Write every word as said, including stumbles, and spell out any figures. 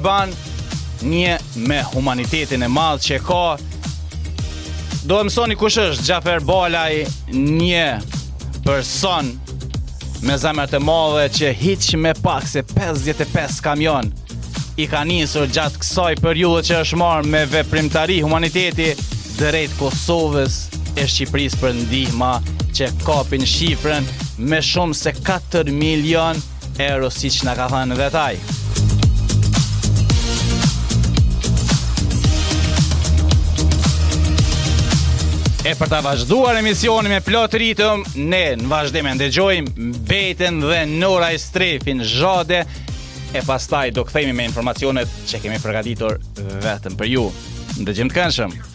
Orban, një me humanitetin e madh që ka. Do e mësoni kush është Xhafer Balaj, një person me zemër të madhe që hiç me pak se pesëdhjetë e pesë kamion i ka nisur gjatë kësaj periudhe që është marrë me veprimtari humaniteti drejt Kosovës e Shqipërisë për ndihma që kapin shifrën me shumë se katër milion euro siç na ka thënë vetaj. E për ta vazhduar emisionin me plot ritëm, ne në vazhdim e ndëgjojmë Beten dhe Nora Strefin Zhade e pastaj do kthehemi me informacionet që kemi përgatitur vetëm për ju. Ndëgjim të këndshëm.